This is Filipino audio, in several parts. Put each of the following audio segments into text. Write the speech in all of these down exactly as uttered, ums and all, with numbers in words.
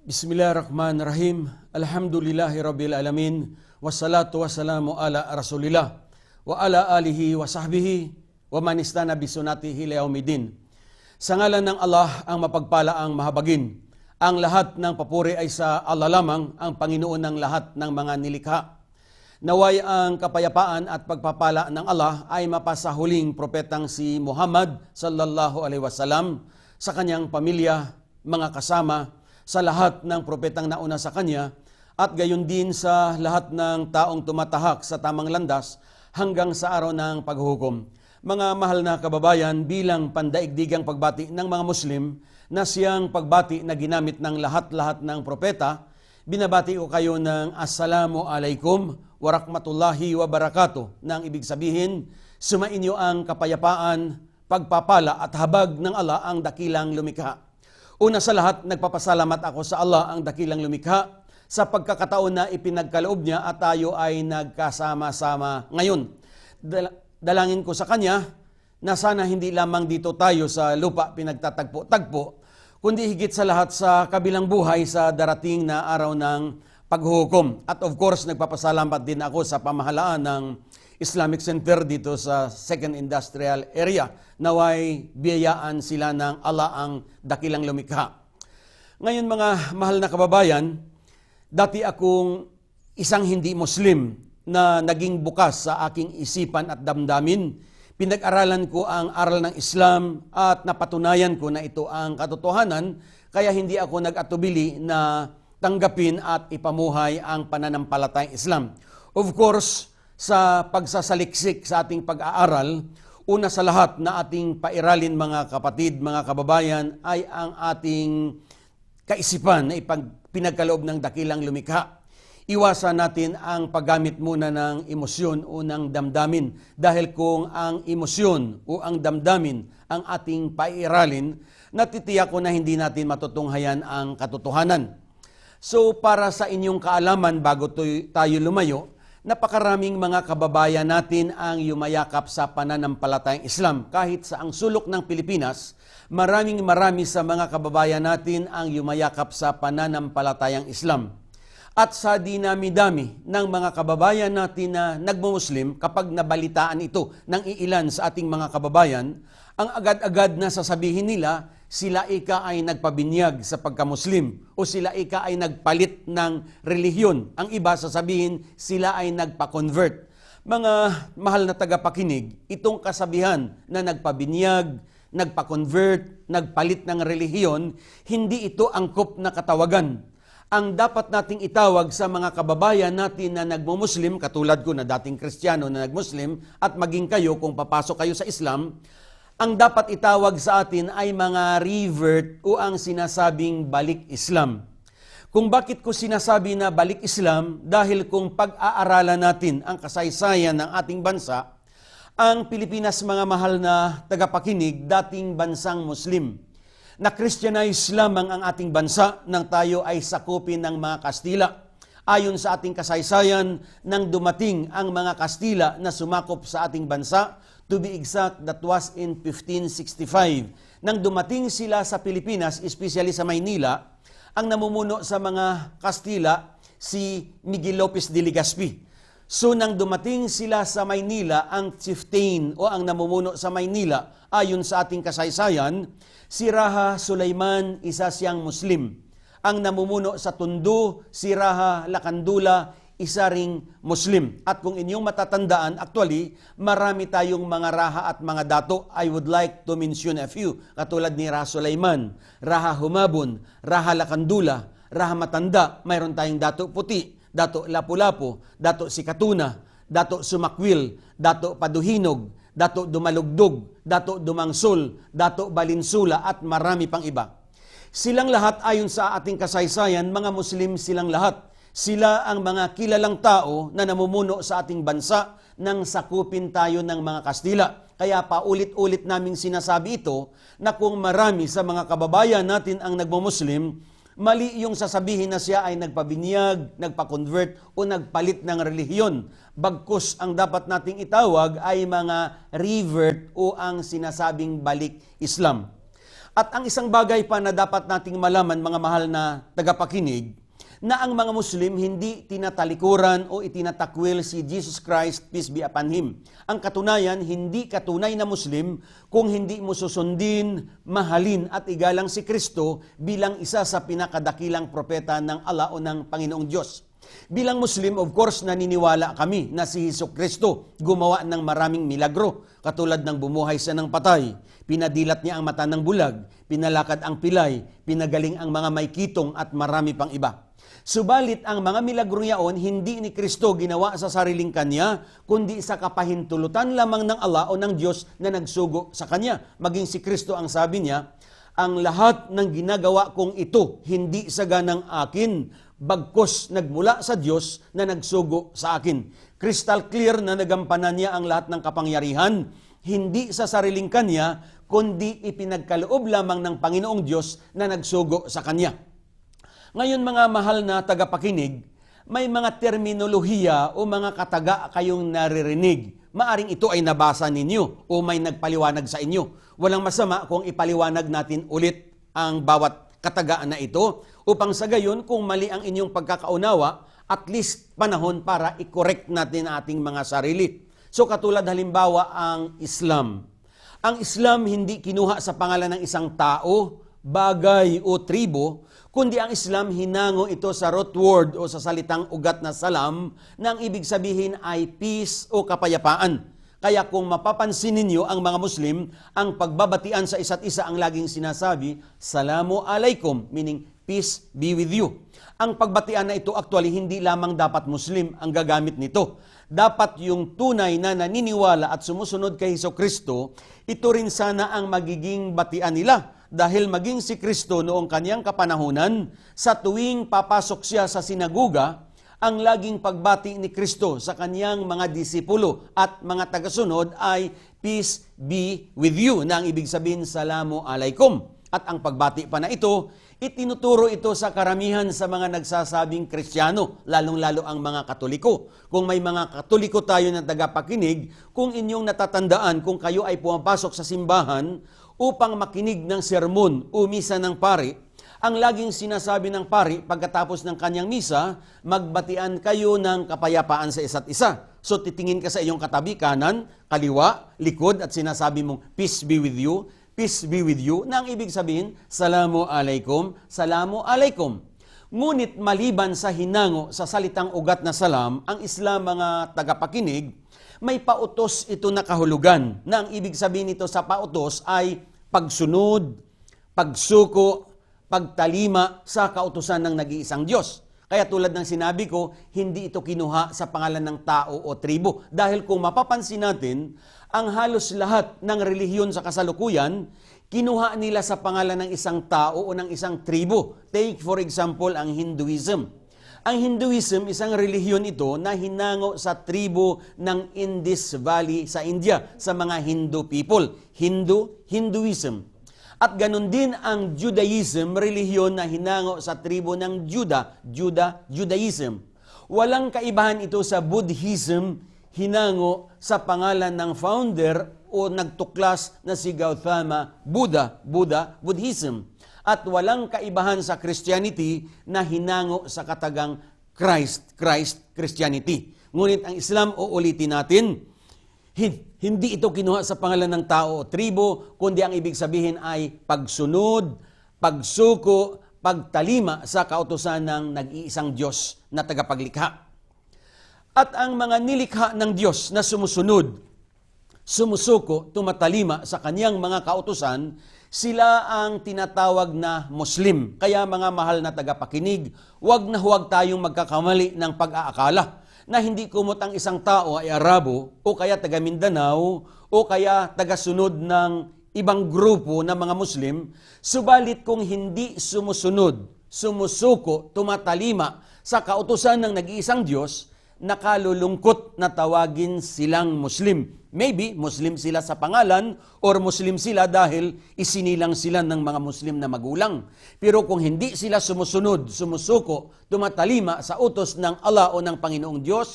Bismillahirrahmanirrahim. Alhamdulillahi rabbil alamin. Wassalatu wassalamu ala rasulillah wa ala alihi wa sahbihi wa man istana bisunatihi liyaumidin. Sa ngalan ng Allah ang mapagpalaang mahabagin. Ang lahat ng papuri ay sa Allah lamang, ang Panginoon ng lahat ng mga nilikha. Naway ang kapayapaan at pagpapala ng Allah ay mapasa huling propetang si Muhammad sallallahu alaihi wasallam, sa kanyang pamilya, mga kasama, sa lahat ng propetang nauna sa kanya, at gayon din sa lahat ng taong tumatahak sa tamang landas hanggang sa araw ng paghuhukom. Mga mahal na kababayan, bilang pandaigdigang pagbati ng mga Muslim na siyang pagbati na ginamit ng lahat-lahat ng propeta, binabati ko kayo ng Assalamu alaikum wa rahmatullahi wa barakatuh, nang ibig sabihin, sumainyo ang kapayapaan, pagpapala at habag ng Allah ang dakilang lumikha. Una sa lahat, nagpapasalamat ako sa Allah ang dakilang lumikha sa pagkakataon na ipinagkaloob niya at tayo ay nagkasama-sama ngayon. Dalangin ko sa Kanya na sana hindi lamang dito tayo sa lupa pinagtatagpo-tagpo, kundi higit sa lahat sa kabilang buhay sa darating na araw ng paghuhukom. At of course, nagpapasalamat din ako sa pamahalaan ng Islamic Center dito sa Second Industrial Area. Naway biyayaan sila ng Allah ang dakilang lumikha. Ngayon mga mahal na kababayan, dati akong isang hindi Muslim na naging bukas sa aking isipan at damdamin. Pinag-aralan ko ang aral ng Islam at napatunayan ko na ito ang katotohanan, kaya hindi ako nag-atubili na tanggapin at ipamuhay ang pananampalatayang Islam. Of course, sa pagsasaliksik sa ating pag-aaral, una sa lahat na ating pairalin mga kapatid, mga kababayan, ay ang ating kaisipan na ipinagkaloob ng dakilang lumikha. Iwasan natin ang paggamit muna ng emosyon o ng damdamin, dahil kung ang emosyon o ang damdamin ang ating pairalin, natitiyak ko na hindi natin matutunghayan ang katotohanan. So para sa inyong kaalaman bago tayo lumayo, napakaraming mga kababayan natin ang yumayakap sa pananampalatayang Islam. Kahit sa ang sulok ng Pilipinas, maraming marami sa mga kababayan natin ang yumayakap sa pananampalatayang Islam. At sa dinami-dami ng mga kababayan natin na nagmumuslim, kapag nabalitaan ito ng iilan sa ating mga kababayan, ang agad-agad na sasabihin nila, sila ika ay nagpabinyag sa pagkamuslim o sila ika ay nagpalit ng relihiyon. Ang iba sasabihin, sila ay nagpa-convert. Mga mahal na tagapakinig, itong kasabihan na nagpabinyag, nagpa-convert, nagpalit ng relihiyon, hindi ito angkop na katawagan. Ang dapat nating itawag sa mga kababayan natin na nagmumuslim, katulad ko na dating Kristiyano na nagmuslim, at maging kayo kung papasok kayo sa Islam, ang dapat itawag sa atin ay mga revert o ang sinasabing balik Islam. Kung bakit ko sinasabi na balik Islam, dahil kung pag-aaralan natin ang kasaysayan ng ating bansa, ang Pilipinas, mga mahal na tagapakinig, dating bansang Muslim. Na-Christianize lamang ang ating bansa nang tayo ay sakupin ng mga Kastila. Ayon sa ating kasaysayan, nang dumating ang mga Kastila na sumakop sa ating bansa, to be exact, that was in fifteen sixty-five. Nang dumating sila sa Pilipinas, especially sa Maynila, ang namumuno sa mga Kastila, si Miguel Lopez de Legazpi. So nang dumating sila sa Maynila, ang chieftain o ang namumuno sa Maynila, ayon sa ating kasaysayan, si Raha Sulaiman, isa siyang Muslim. Ang namumuno sa Tondo, si Raha Lakandula, isa ring Muslim. At kung inyong matatandaan, actually, marami tayong mga raha at mga dato. I would like to mention a few, katulad ni Raha Sulaiman, Raha Humabon, Raha Lakandula, Raha Matanda, mayroon tayong Dato Puti, Dato Lapu-Lapu, Dato Sikatuna, Dato Sumakwil, Dato Paduhinog, Dato Dumalugdog, Dato Dumangsol, Dato Balinsula, at marami pang iba. Silang lahat, ayon sa ating kasaysayan, mga Muslim silang lahat. Sila ang mga kilalang tao na namumuno sa ating bansa nang sakupin tayo ng mga Kastila. Kaya paulit-ulit naming sinasabi ito na kung marami sa mga kababayan natin ang nagmumuslim, mali yung sasabihin na siya ay nagpabinyag, nagpa-convert o nagpalit ng relihiyon. Bagkus ang dapat nating itawag ay mga revert o ang sinasabing balik Islam. At ang isang bagay pa na dapat nating malaman, mga mahal na tagapakinig, na ang mga Muslim hindi tinatalikuran o itinatakwil si Jesus Christ, peace be upon Him. Ang katunayan, hindi katunay na Muslim kung hindi mo susundin, mahalin at igalang si Kristo bilang isa sa pinakadakilang propeta ng Allah o ng Panginoong Diyos. Bilang Muslim, of course, naniniwala kami na si Hesus Kristo gumawa ng maraming milagro, katulad ng bumuhay siya ng patay, pinadilat niya ang mata ng bulag, pinalakad ang pilay, pinagaling ang mga may kitong at marami pang iba. Subalit ang mga milagro yaon hindi ni Kristo ginawa sa sariling kanya, kundi sa kapahintulutan lamang ng Allah o ng Diyos na nagsugo sa kanya. Maging si Kristo ang sabi niya, ang lahat ng ginagawa kong ito hindi sa ganang akin, bagkos nagmula sa Diyos na nagsugo sa akin. Crystal clear na nagampanan niya ang lahat ng kapangyarihan, hindi sa sariling kanya, kundi ipinagkaloob lamang ng Panginoong Diyos na nagsugo sa kanya. Ngayon mga mahal na tagapakinig, may mga terminolohiya o mga kataga kayong naririnig. Maaring ito ay nabasa ninyo o may nagpaliwanag sa inyo. Walang masama kung ipaliwanag natin ulit ang bawat katagaan na ito upang sa gayon kung mali ang inyong pagkakaunawa, at least panahon para i-correct natin ang ating mga sarili. So katulad halimbawa ang Islam. Ang Islam hindi kinuha sa pangalan ng isang tao, bagay o tribo, kundi ang Islam hinango ito sa root word o sa salitang ugat na salam na ang ibig sabihin ay peace o kapayapaan. Kaya kung mapapansin ninyo ang mga Muslim, ang pagbabatian sa isa't isa ang laging sinasabi, Salamu alaikum, meaning peace be with you. Ang pagbatian na ito actually hindi lamang dapat Muslim ang gagamit nito. Dapat yung tunay na naniniwala at sumusunod kay Hesus Kristo, ito rin sana ang magiging batian nila. Dahil maging si Kristo noong kanyang kapanahunan, sa tuwing papasok siya sa sinaguga, ang laging pagbati ni Kristo sa kanyang mga disipulo at mga tagasunod ay peace be with you, na ang ibig sabihin Salamu alaikum. At ang pagbati pa na ito, itinuturo ito sa karamihan sa mga nagsasabing Kristiyano, lalong-lalo ang mga Katoliko. Kung may mga Katoliko tayo na tagapakinig, kung inyong natatandaan kung kayo ay pumapasok sa simbahan upang makinig ng sermon o misa ng pari, ang laging sinasabi ng pari pagkatapos ng kanyang misa, magbatian kayo ng kapayapaan sa isa't isa. So titingin ka sa iyong katabi, kanan, kaliwa, likod at sinasabi mong peace be with you, peace be with you, na ang ibig sabihin, Salamu alaikum, Salamu alaikum. Ngunit maliban sa hinango sa salitang ugat na salam, ang Islam mga tagapakinig, may pautos ito na kahulugan, na ang ibig sabihin nito sa pautos ay pagsunod, pagsuko, pagtalima sa kautusan ng nag-iisang Diyos. Kaya tulad ng sinabi ko, hindi ito kinuha sa pangalan ng tao o tribo. Dahil kung mapapansin natin, ang halos lahat ng relihiyon sa kasalukuyan, kinuha nila sa pangalan ng isang tao o ng isang tribo. Take for example ang Hinduism. Ang Hinduism, isang relihiyon ito na hinango sa tribo ng Indus Valley sa India, sa mga Hindu people. Hindu, Hinduism. At ganun din ang Judaism, relihiyon na hinango sa tribo ng Juda, Juda, Judaism. Walang kaibahan ito sa Buddhism, hinango sa pangalan ng founder o nagtuklas na si Gautama Buddha, Buddha, Buddhism. At walang kaibahan sa Christianity na hinango sa katagang Christ, Christ Christianity. Ngunit ang Islam, uulitin natin, hindi ito kinuha sa pangalan ng tao o tribo, kundi ang ibig sabihin ay pagsunod, pagsuko, pagtalima sa kautusan ng nag-iisang Diyos na tagapaglikha. At ang mga nilikha ng Diyos na sumusunod, sumusuko, tumatalima sa kanyang mga kautusan, sila ang tinatawag na Muslim. Kaya mga mahal na tagapakinig, huwag na huwag tayong magkakamali ng pag-aakala na hindi kumot ang isang tao ay Arabo o kaya taga Mindanao o kaya tagasunod ng ibang grupo ng mga Muslim, subalit kung hindi sumusunod, sumusuko, tumatalima sa kautusan ng nag-iisang Diyos, nakalulungkot na tawagin silang Muslim. Maybe Muslim sila sa pangalan or Muslim sila dahil isinilang sila ng mga Muslim na magulang. Pero kung hindi sila sumusunod, sumusuko, tumatalima sa utos ng Allah o ng Panginoong Diyos,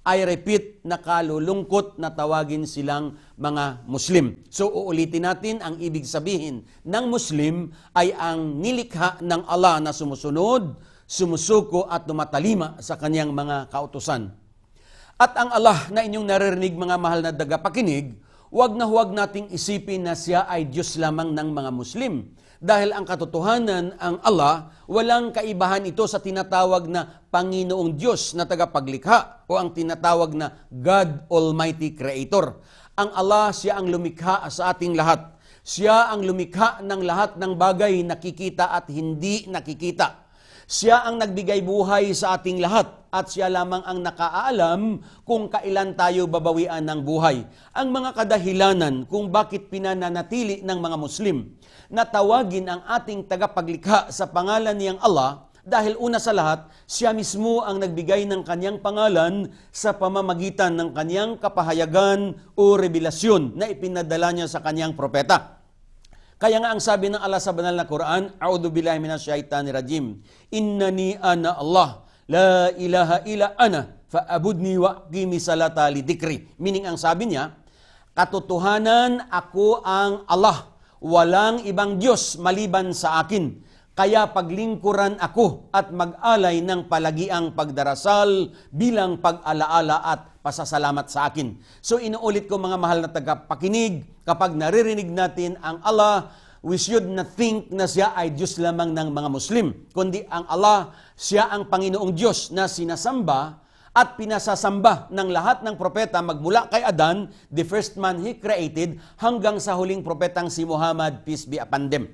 I repeat, nakalulungkot na tawagin silang mga Muslim. So uulitin natin, ang ibig sabihin ng Muslim ay ang nilikha ng Allah na sumusunod, sumusuko at tumatalima sa kanyang mga kautusan. At ang Allah na inyong naririnig, mga mahal na tagapakinig, huwag na huwag nating isipin na siya ay Diyos lamang ng mga Muslim. Dahil ang katotohanan, ang Allah, walang kaibahan ito sa tinatawag na Panginoong Diyos na tagapaglikha o ang tinatawag na God Almighty Creator. Ang Allah, siya ang lumikha sa ating lahat. Siya ang lumikha ng lahat ng bagay nakikita at hindi nakikita. Siya ang nagbigay buhay sa ating lahat at siya lamang ang nakaalam kung kailan tayo babawian ng buhay. Ang mga kadahilanan kung bakit pinananatili ng mga Muslim na tawagin ang ating tagapaglikha sa pangalan niyang Allah dahil una sa lahat, siya mismo ang nagbigay ng kanyang pangalan sa pamamagitan ng kanyang kapahayagan o revelasyon na ipinadala niya sa kanyang propeta. Kaya nga ang sabi ng Allah sa banal na Quran, A'udhu billahi minasyaitanir rajim, Innani ana Allah, la ilaha illa ana, fa'abudni wa'qimi salata lidikri. Meaning ang sabi niya, katotohanan ako ang Allah, walang ibang Diyos maliban sa akin. Kaya paglingkuran ako at mag-alay ng palagiang pagdarasal bilang pag-alaala at pasasalamat sa akin. So inuulit ko mga mahal na tagapakinig, kapag naririnig natin ang Allah, we should not think na siya ay Diyos lamang ng mga Muslim, kundi ang Allah, siya ang Panginoong Diyos na sinasamba at pinasasamba ng lahat ng propeta magmula kay Adan, the first man he created, hanggang sa huling propetang si Muhammad, peace be upon them.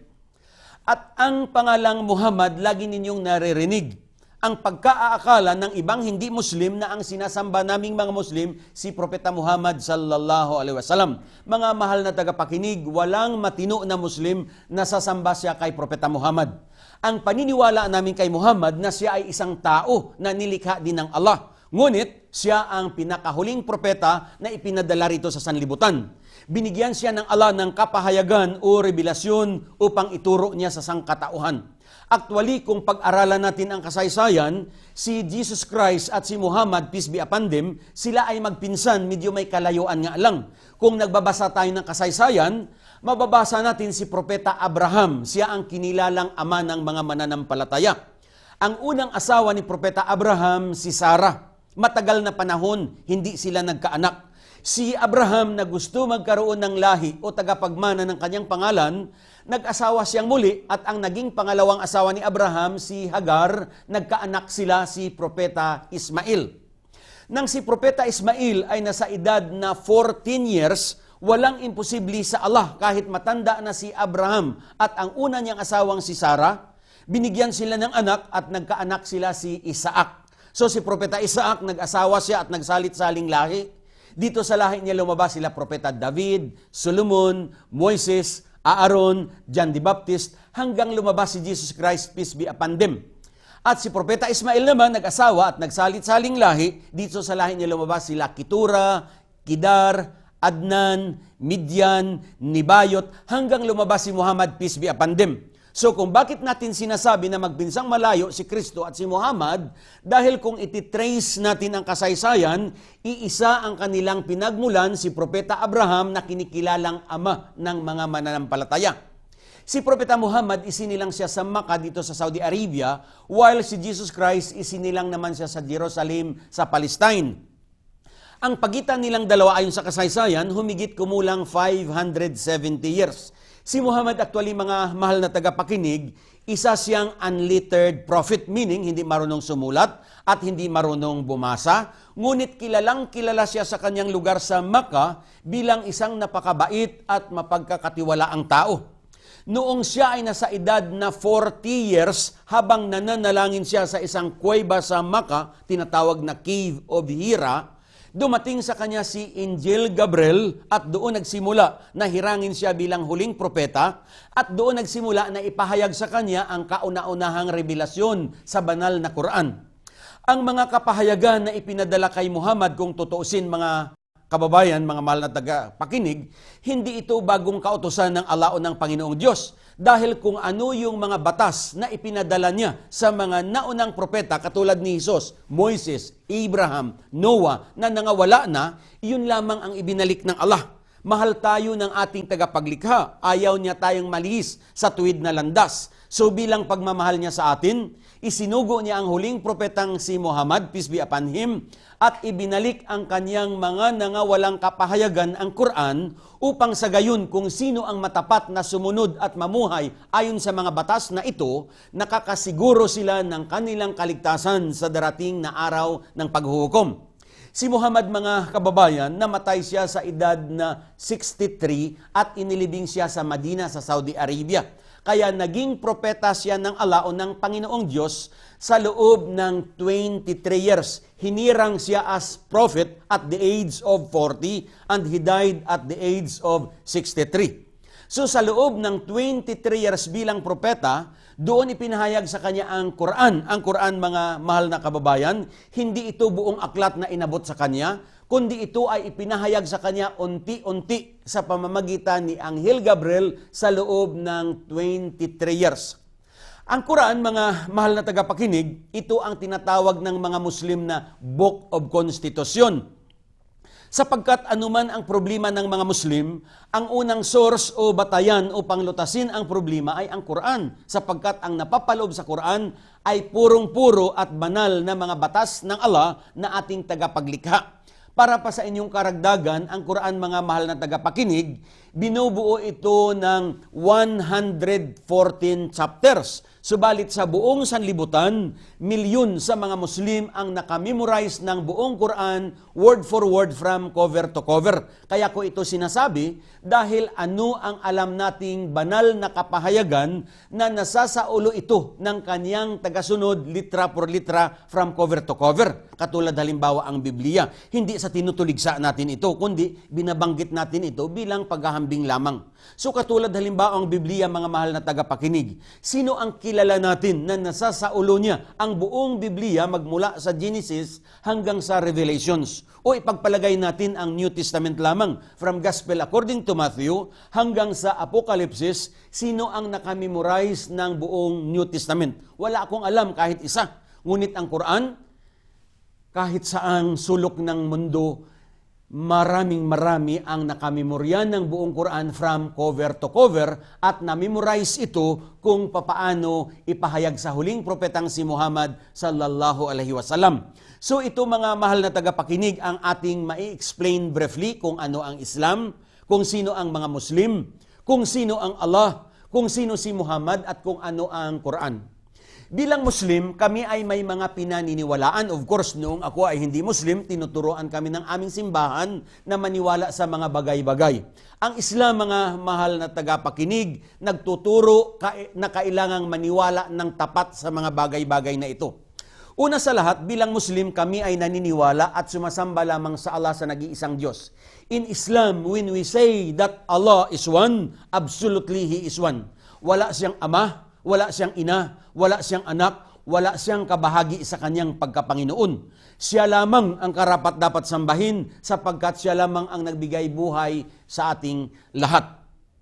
At ang pangalang Muhammad, lagi ninyong naririnig. Ang pagkaaakala ng ibang hindi Muslim na ang sinasamba naming mga Muslim, si Propeta Muhammad sallallahu alaihi wasallam. Mga mahal na tagapakinig, walang matino na Muslim na sasamba siya kay Propeta Muhammad. Ang paniniwala namin kay Muhammad na siya ay isang tao na nilikha din ng Allah. Ngunit, siya ang pinakahuling propeta na ipinadala rito sa sanlibutan. Binigyan siya ng Allah ng kapahayagan o revelasyon upang ituro niya sa sangkatauhan. Actually, kung pag-aralan natin ang kasaysayan, si Jesus Christ at si Muhammad, peace be upon them, sila ay magpinsan, medyo may kalayuan nga lang. Kung nagbabasa tayo ng kasaysayan, mababasa natin si Propeta Abraham, siya ang kinilalang ama ng mga mananampalataya. Ang unang asawa ni Propeta Abraham, si Sarah. Matagal na panahon, hindi sila nagkaanak. Si Abraham na gusto magkaroon ng lahi o tagapagmana ng kanyang pangalan, nag-asawa siyang muli at ang naging pangalawang asawa ni Abraham, si Hagar, nagkaanak sila si Propeta Ismail. Nang si Propeta Ismail ay nasa edad na fourteen years, walang imposible sa Allah kahit matanda na si Abraham at ang una niyang asawang si Sarah, binigyan sila ng anak at nagkaanak sila si Isaac. So si Propeta Isaac, nag-asawa siya at nagsalit-saling lahi. Dito sa lahi niya lumabas sila Propeta David, Solomon, Moises, Aaron, John the Baptist, hanggang lumabas si Jesus Christ, peace be upon them. At si Propeta Ismail naman, nag-asawa at nagsalit-saling lahi. Dito sa lahi niya lumabas sila Ketura, Kedar, Adnan, Midian, Nibayot, hanggang lumabas si Muhammad, peace be upon them. So kung bakit natin sinasabi na magpinsang malayo si Kristo at si Muhammad, dahil kung ititrace natin ang kasaysayan, iisa ang kanilang pinagmulan, si Propeta Abraham na kinikilalang ama ng mga mananampalataya. Si Propeta Muhammad, isinilang siya sa Makkah dito sa Saudi Arabia, while si Jesus Christ, isinilang naman siya sa Jerusalem sa Palestine. Ang pagitan nilang dalawa ayon sa kasaysayan, humigit kumulang five hundred seventy years. Si Muhammad actually, mga mahal na tagapakinig, isa siyang unlettered prophet, meaning hindi marunong sumulat at hindi marunong bumasa. Ngunit kilalang kilala siya sa kanyang lugar sa Makkah bilang isang napakabait at mapagkakatiwalaang tao. Noong siya ay nasa edad na forty years, habang nananalangin siya sa isang kuweba sa Makkah, tinatawag na Cave of Hira, dumating sa kanya si Angel Gabriel at doon nagsimula na hirangin siya bilang huling propeta at doon nagsimula na ipahayag sa kanya ang kauna-unahang revelasyon sa banal na Quran. Ang mga kapahayagan na ipinadala kay Muhammad, kung tutuusin mga kababayan, mga mahal na tagapakinig, hindi ito bagong kautusan ng Allah o ng Panginoong Diyos. Dahil kung ano yung mga batas na ipinadala niya sa mga naunang propeta katulad ni Jesus, Moises, Abraham, Noah na nangawala na, iyon lamang ang ibinalik ng Allah. Mahal tayo ng ating tagapaglikha. Ayaw niya tayong malihis sa tuwid na landas. So bilang pagmamahal niya sa atin, isinugo niya ang huling propetang si Muhammad, peace be upon him, at ibinalik ang kanyang mga nangawalang kapahayagan, ang Quran, upang sa gayon kung sino ang matapat na sumunod at mamuhay ayon sa mga batas na ito, nakakasiguro sila ng kanilang kaligtasan sa darating na araw ng paghuhukom. Si Muhammad, mga kababayan, namatay siya sa edad na sixty-three at inilibing siya sa Madina sa Saudi Arabia. Kaya naging propeta siya ng Allah o ng Panginoong Diyos sa loob ng twenty-three years. Hinirang siya as prophet at the age of forty and he died at the age of sixty-three. So sa loob ng twenty-three years bilang propeta, doon ipinahayag sa kanya ang Quran. Ang Quran, mga mahal na kababayan, hindi ito buong aklat na inabot sa kanya, kundi ito ay ipinahayag sa kanya unti-unti sa pamamagitan ni Anghel Gabriel sa loob ng twenty-three years. Ang Quran, mga mahal na tagapakinig, ito ang tinatawag ng mga Muslim na Book of Constitution. Sapagkat anuman ang problema ng mga Muslim, ang unang source o batayan upang lutasin ang problema ay ang Quran. Sapagkat ang napapaloob sa Quran ay purong-puro at banal na mga batas ng Allah na ating tagapaglikha. Para pa sa inyong karagdagan, ang Quran, mga mahal na tagapakinig, binubuo ito ng one hundred fourteen chapters. Subalit sa buong sanlibutan, milyon sa mga Muslim ang nakamemorize ng buong Quran word for word from cover to cover. Kaya ko ito sinasabi dahil ano ang alam nating banal na kapahayagan na nasasaulo ito ng kanyang tagasunod litra por litra from cover to cover. Katulad halimbawa ang Biblia. Hindi sa tinutuligsa natin ito, kundi binabanggit natin ito bilang paghahambing lamang. So katulad halimbawa ang Biblia, mga mahal na tagapakinig, sino ang kilala natin na nasasaulo niya ang buong Biblia magmula sa Genesis hanggang sa Revelations? O ipagpalagay natin ang New Testament lamang, from Gospel according to Matthew hanggang sa Apocalypse, sino ang nakamemorize ng buong New Testament? Wala akong alam kahit isa. Ngunit ang Quran, kahit saang sulok ng mundo, maraming marami ang nakamemoryan ng buong Quran from cover to cover at na-memorize ito kung papaano ipahayag sa huling propetang si Muhammad sallallahu alaihi wasallam. So ito, mga mahal na tagapakinig, ang ating mai-explain briefly kung ano ang Islam, kung sino ang mga Muslim, kung sino ang Allah, kung sino si Muhammad at kung ano ang Quran. Bilang Muslim, kami ay may mga pinaniniwalaan. Of course, noong ako ay hindi Muslim, tinuturoan kami ng aming simbahan na maniwala sa mga bagay-bagay. Ang Islam, mga mahal na tagapakinig, nagtuturo na kailangang maniwala ng tapat sa mga bagay-bagay na ito. Una sa lahat, bilang Muslim, kami ay naniniwala at sumasamba lamang sa Allah, sa nag-iisang Diyos. In Islam, when we say that Allah is one, absolutely He is one. Wala siyang ama, wala siyang ina, wala siyang anak, wala siyang kabahagi sa kanyang pagkapanginoon. Siya lamang ang karapat dapat sambahin sapagkat siya lamang ang nagbigay buhay sa ating lahat.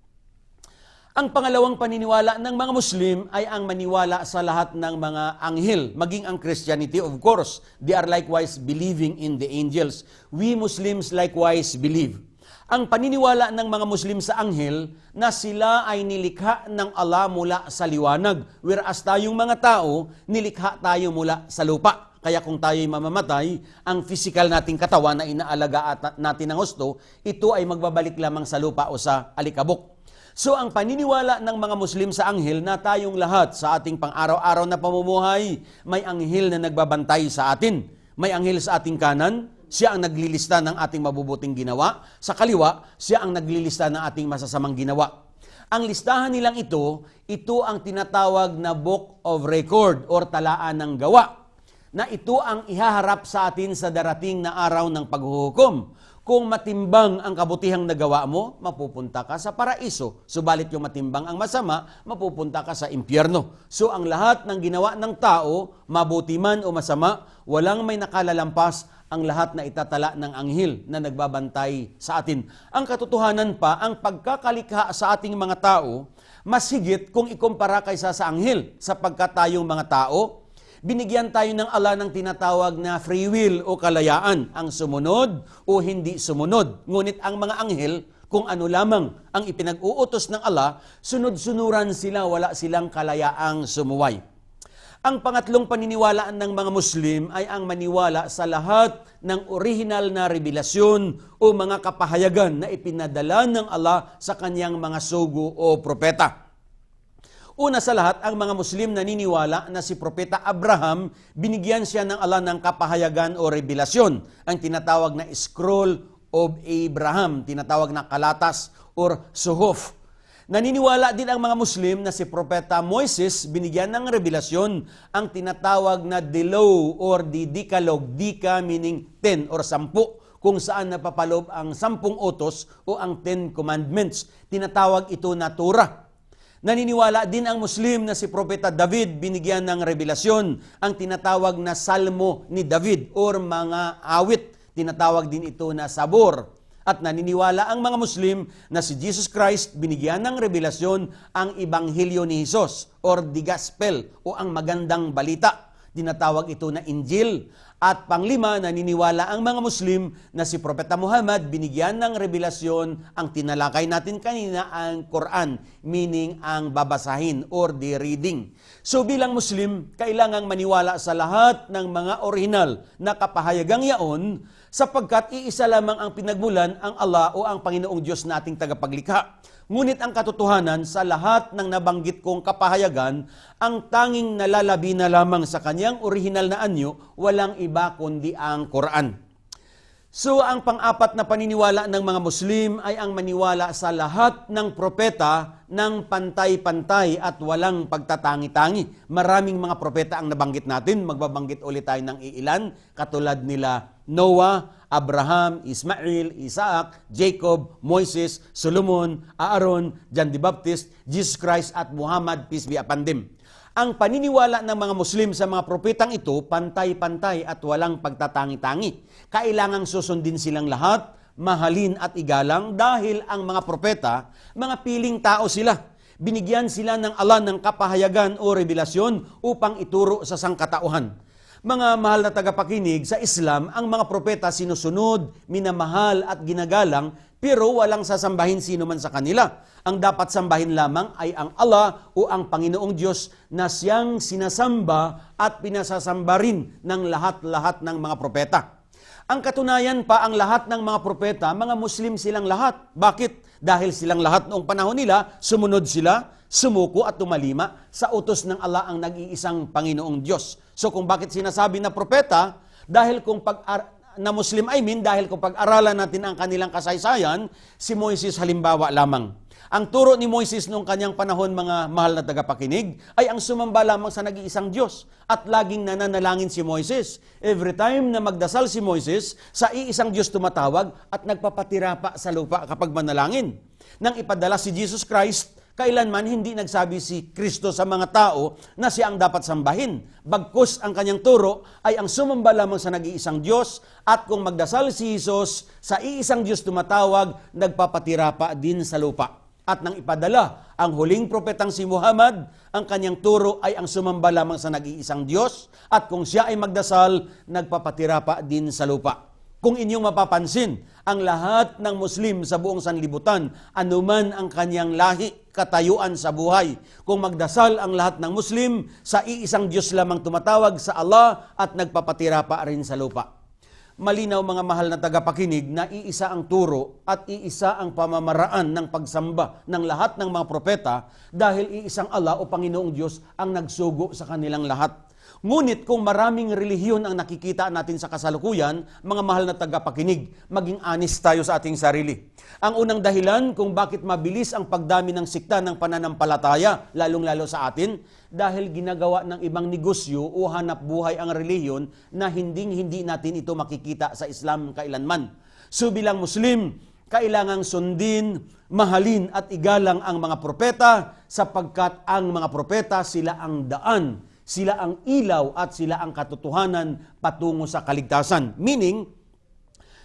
Ang pangalawang paniniwala ng mga Muslim ay ang maniwala sa lahat ng mga anghel, maging ang Christianity, of course. They are likewise believing in the angels. We Muslims likewise believe. Ang paniniwala ng mga Muslim sa anghel na sila ay nilikha ng Allah mula sa liwanag, whereas tayong mga tao, nilikha tayo mula sa lupa. Kaya kung tayo'y mamamatay, ang physical nating katawan na inaalaga natin ng husto, ito ay magbabalik lamang sa lupa o sa alikabok. So ang paniniwala ng mga Muslim sa anghel na tayong lahat sa ating pang-araw-araw na pamumuhay, may anghel na nagbabantay sa atin. May anghel sa ating kanan, siya ang naglilista ng ating mabubuting ginawa. Sa kaliwa, siya ang naglilista ng ating masasamang ginawa. Ang listahan nilang ito, ito ang tinatawag na Book of Record or talaan ng gawa, na ito ang ihaharap sa atin sa darating na araw ng paghuhukom. Kung matimbang ang kabutihang nagawa mo, mapupunta ka sa paraiso. Subalit yung matimbang ang masama, mapupunta ka sa impyerno. So ang lahat ng ginawa ng tao, mabuti man o masama, walang may nakalalampas ang lahat na itatala ng anghel na nagbabantay sa atin. Ang katotohanan pa, ang pagkakalikha sa ating mga tao Mas higit kung ikumpara kaysa sa anghel, sapagkat tayong mga tao, binigyan tayo ng Allah ng tinatawag na free will o kalayaan, ang sumunod o hindi sumunod. Ngunit ang mga anghel, kung ano lamang ang ipinag-uutos ng Allah, sunod-sunuran sila, wala silang kalayaang sumuway. Ang pangatlong paniniwalaan ng mga Muslim ay ang maniwala sa lahat ng orihinal na revelasyon o mga kapahayagan na ipinadala ng Allah sa kanyang mga sugo o propeta. Una sa lahat, ang mga Muslim naniniwala na si Propeta Abraham, binigyan siya ng Allah ng kapahayagan o revelasyon, ang tinatawag na Scroll of Abraham, tinatawag na kalatas or suhuf. Naniniwala din ang mga Muslim na si Propeta Moises binigyan ng revelasyon ang tinatawag na the law or the Decalogue, Dika meaning ten or sampu, kung saan napapaloob ang sampung utos o ang Ten Commandments. Tinatawag ito na Torah. Naniniwala din ang Muslim na si Propeta David binigyan ng revelasyon ang tinatawag na Salmo ni David or mga awit. Tinatawag din ito na Sabor. At naniniwala ang mga Muslim na si Jesus Christ binigyan ng revelasyon ang Ebanghelyo ni Jesus or the Gospel o ang magandang balita. Tinatawag ito na Injil. At panglima, naniniwala ang mga Muslim na si Propeta Muhammad binigyan ng revelasyon ang tinalakay natin kanina, ang Quran, meaning ang babasahin or the reading. So bilang Muslim, kailangang maniwala sa lahat ng mga orihinal na kapahayagang yaon sapagkat iisa lamang ang pinagmulan, ang Allah o ang Panginoong Diyos nating tagapaglikha. Ngunit ang katotohanan sa lahat ng nabanggit kong kapahayagan, ang tanging nalalabi na lamang sa kanyang orihinal na anyo, walang iba kundi ang Quran. So ang pang-apat na paniniwala ng mga Muslim ay ang maniwala sa lahat ng propeta ng pantay-pantay at walang pagtatangi-tangi. Maraming mga propeta ang nabanggit natin, magbabanggit ulit tayo ng iilan, katulad nila Noah, Abraham, Ismail, Isaac, Jacob, Moises, Solomon, Aaron, John the Baptist, Jesus Christ at Muhammad, peace be upon them. Ang paniniwala ng mga Muslim sa mga propetang ito, pantay-pantay at walang pagtatangi-tangi. Kailangang susundin silang lahat, mahalin at igalang dahil ang mga propeta, mga piling tao sila. Binigyan sila ng Allah ng kapahayagan o revelasyon upang ituro sa sangkatauhan. Mga mahal na tagapakinig, sa Islam, ang mga propeta sinusunod, minamahal at ginagalang, pero walang sasambahin sino man sa kanila. Ang dapat sambahin lamang ay ang Allah o ang Panginoong Diyos na siyang sinasamba at pinasasamba rin ng lahat-lahat ng mga propeta. Ang katunayan pa, ang lahat ng mga propeta, mga Muslim silang lahat. Bakit? Dahil silang lahat noong panahon nila, sumunod sila, sumuko at tumalima sa utos ng Allah ang nag-iisang Panginoong Diyos. So kung bakit sinasabi na propeta, dahil kung pag na Muslim I mean, dahil kung pag-aralan natin ang kanilang kasaysayan, si Moises halimbawa lamang. Ang turo ni Moises noong kanyang panahon, mga mahal na tagapakinig, ay ang sumamba lamang sa nag-iisang Diyos. At laging nananalangin si Moises. Every time na magdasal si Moises, sa iisang Diyos tumatawag at nagpapatira pa sa lupa kapag manalangin. Nang ipadala si Jesus Christ, kailanman hindi nagsabi si Kristo sa mga tao na siya ang dapat sambahin. Bagkus ang kanyang turo ay ang sumamba lamang sa nag-iisang Diyos, at kung magdasal si Jesus, sa iisang Diyos tumatawag, nagpapatira pa din sa lupa. At nang ipadala ang huling propetang si Muhammad, ang kanyang turo ay ang sumamba lamang sa nag-iisang Diyos, at kung siya ay magdasal, nagpapatira pa din sa lupa. Kung inyong mapapansin, ang lahat ng Muslim sa buong sanlibutan, anuman ang kanyang lahi, katayuan sa buhay, kung magdasal ang lahat ng Muslim, sa iisang Diyos lamang tumatawag, sa Allah, at nagpapatira pa rin sa lupa. Malinaw mga mahal na tagapakinig na iisa ang turo at iisa ang pamamaraan ng pagsamba ng lahat ng mga propeta dahil iisang Allah o Panginoong Diyos ang nagsugo sa kanilang lahat. Ngunit kung maraming relihiyon ang nakikita natin sa kasalukuyan, mga mahal na tagapakinig, maging honest tayo sa ating sarili. Ang unang dahilan kung bakit mabilis ang pagdami ng sikta ng pananampalataya, lalong-lalo sa atin, dahil ginagawa ng ibang negosyo o hanap buhay ang relihiyon na hinding-hindi natin ito makikita sa Islam kailanman. So bilang Muslim, kailangang sundin, mahalin at igalang ang mga propeta sapagkat ang mga propeta sila ang daan, sila ang ilaw at sila ang katotohanan patungo sa kaligtasan. Meaning,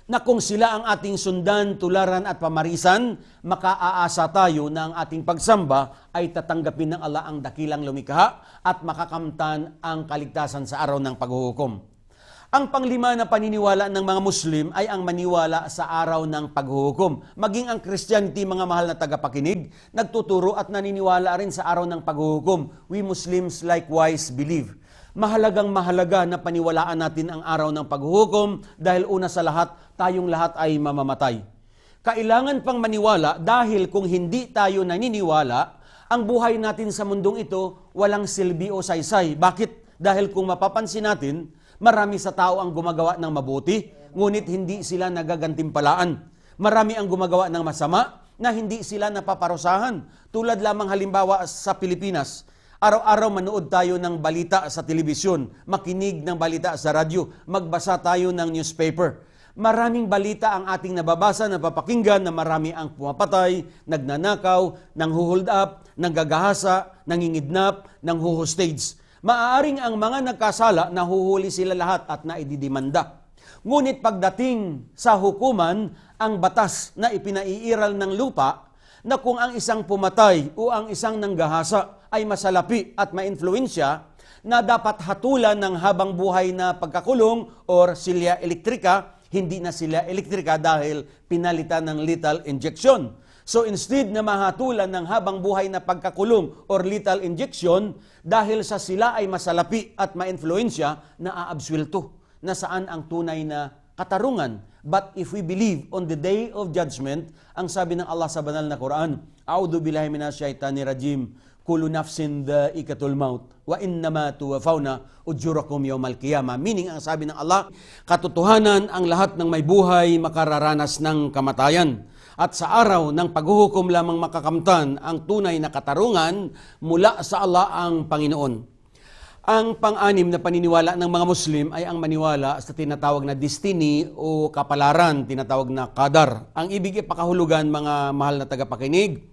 na kung sila ang ating sundan, tularan at pamarisan, makaaasa tayo na ang ating pagsamba ay tatanggapin ng Allah ang dakilang lumikha at makakamtan ang kaligtasan sa araw ng paghuhukom. Ang panglima na paniniwala ng mga Muslim ay ang maniwala sa araw ng paghuhukom. Maging ang Christianity, mga mahal na tagapakinig, nagtuturo at naniniwala rin sa araw ng paghuhukom. We Muslims likewise believe. Mahalagang mahalaga na paniwalaan natin ang araw ng paghuhukom dahil una sa lahat, tayong lahat ay mamamatay. Kailangan pang maniwala dahil kung hindi tayo naniniwala, ang buhay natin sa mundong ito walang silbi o saysay. Bakit? Dahil kung mapapansin natin, marami sa tao ang gumagawa ng mabuti, ngunit hindi sila nagagantimpalaan. Marami ang gumagawa ng masama na hindi sila napaparusahan. Tulad lamang halimbawa sa Pilipinas, araw-araw manood tayo ng balita sa telebisyon, makinig ng balita sa radyo, magbasa tayo ng newspaper. Maraming balita ang ating nababasa, napapakinggan na marami ang pumapatay, nagnanakaw, nanghuhold up, nanggagahasa, nangingidnap, nanghuhostage. Maaaring ang mga nagkasala, nahuhuli sila lahat at naididimanda. Ngunit pagdating sa hukuman, ang batas na ipinaiiral ng lupa na kung ang isang pumatay o ang isang nanggahasa ay masalapi at ma-influensya na dapat hatulan ng habang buhay na pagkakulong or silya elektrika, hindi na silya elektrika dahil pinalitan ng lethal injection. So instead na mahatulan ng habang buhay na pagkakulong or lethal injection, dahil sa sila ay masalapi at ma-influensya, na aabswelto na saan ang tunay na katarungan. But if we believe on the day of judgment, ang sabi ng Allah sa banal na Quran, A'udhu billahi minash shaitani rajim, kullu nafsin dha'iqatul maut, wa innama tuwaffawna ujurakum yawmal qiyamah. Meaning, ang sabi ng Allah, katotohanan ang lahat ng may buhay makararanas ng kamatayan. At sa araw ng paghuhukom lamang makakamtan ang tunay na katarungan mula sa Allah ang Panginoon. Ang pang-anim na paniniwala ng mga Muslim ay ang maniwala sa tinatawag na destiny o kapalaran, tinatawag na qadar. Ang ibig ipakahulugan, mga mahal na tagapakinig,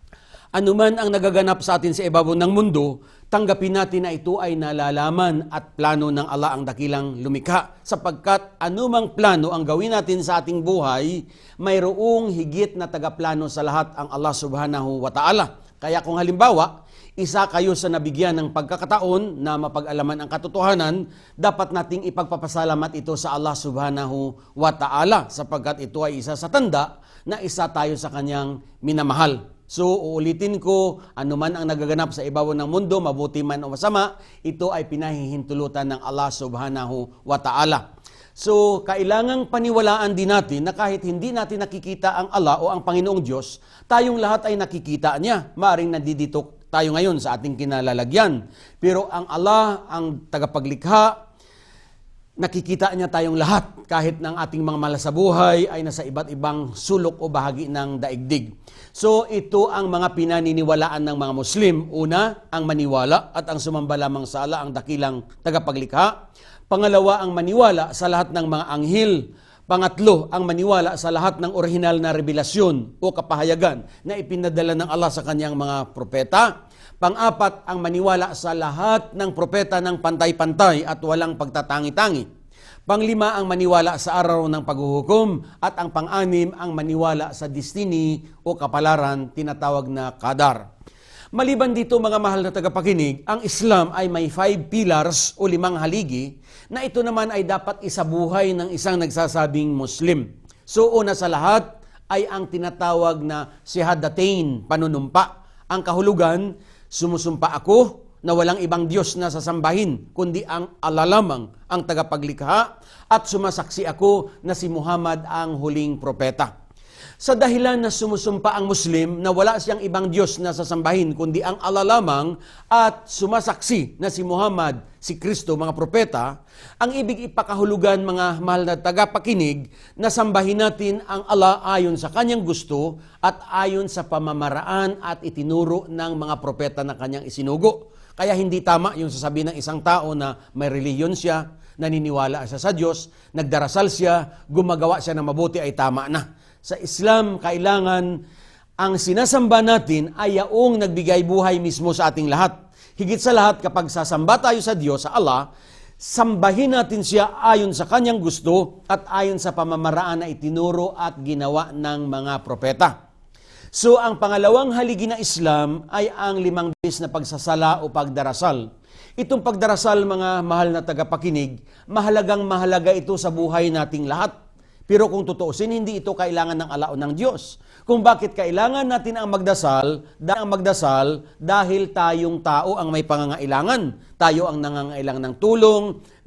anuman ang nagaganap sa atin sa ibabaw ng mundo, tanggapin natin na ito ay nalalaman at plano ng Allah ang dakilang lumikha. Sapagkat anumang plano ang gawin natin sa ating buhay, mayroong higit na tagaplano sa lahat ang Allah subhanahu wa ta'ala. Kaya kung halimbawa, isa kayo sa nabigyan ng pagkakataon na mapag-alaman ang katotohanan, dapat nating ipagpapasalamat ito sa Allah subhanahu wa ta'ala sapagkat ito ay isa sa tanda na isa tayo sa kanyang minamahal. So, uulitin ko, anuman ang nagaganap sa ibabaw ng mundo, mabuti man o masama, ito ay pinahihintulutan ng Allah subhanahu wa ta'ala. So, kailangang paniwalaan din natin na kahit hindi natin nakikita ang Allah o ang Panginoong Diyos, tayong lahat ay nakikita niya. Maaring nandito tayo ngayon sa ating kinalalagyan. Pero ang Allah, ang tagapaglikha, nakikita niya tayong lahat kahit ng ating mga malasabuhay ay nasa iba't ibang sulok o bahagi ng daigdig. So ito ang mga pinaniniwalaan ng mga Muslim. Una, ang maniwala at ang sumamba lamang sa Allah ang dakilang tagapaglikha. Pangalawa, ang maniwala sa lahat ng mga anghel. Pangatlo, ang maniwala sa lahat ng orihinal na revelasyon o kapahayagan na ipinadala ng Allah sa kanyang mga propeta. Pang-apat, ang maniwala sa lahat ng propeta ng pantay-pantay at walang pagtatangi-tangi. Panglima, ang maniwala sa araw ng paghuhukom. At ang pang-anim, ang maniwala sa destiny o kapalaran, tinatawag na qadar. Maliban dito, mga mahal na tagapakinig, ang Islam ay may five pillars o limang haligi na ito naman ay dapat isabuhay ng isang nagsasabing Muslim. So una sa lahat ay ang tinatawag na shahadatain, panunumpa. Ang kahulugan, sumusumpa ako na walang ibang Diyos na sasambahin, kundi ang Allah lamang ang tagapaglikha, at sumasaksi ako na si Muhammad ang huling propeta. Sa dahilan na sumusumpa ang Muslim na wala siyang ibang Diyos na sasambahin, kundi ang Allah lamang, at sumasaksi na si Muhammad, si Kristo, mga propeta, ang ibig ipakahulugan, mga mahal na tagapakinig, na sambahin natin ang Allah ayon sa kanyang gusto at ayon sa pamamaraan at itinuro ng mga propeta na kanyang isinugo. Kaya hindi tama yung sasabihin ng isang tao na may reliyon siya, naniniwala siya sa Diyos, nagdarasal siya, gumagawa siya ng mabuti ay tama na. Sa Islam, kailangan ang sinasamba natin ay yaong nagbigay buhay mismo sa ating lahat. Higit sa lahat, kapag sasamba tayo sa Diyos, sa Allah, Sambahin natin siya ayon sa kanyang gusto at ayon sa pamamaraan na itinuro at ginawa ng mga propeta. So ang pangalawang haligi na Islam ay ang limang beses na pagsasala o pagdarasal. Itong pagdarasal, mga mahal na tagapakinig, mahalagang mahalaga ito sa buhay nating lahat. Pero kung tutuusin, hindi ito kailangan ng alaon ng Diyos. Kung bakit kailangan natin ang magdasal, dahil ang magdasal dahil tayong tao ang may pangangailangan. Tayo ang nangangailangan ng tulong,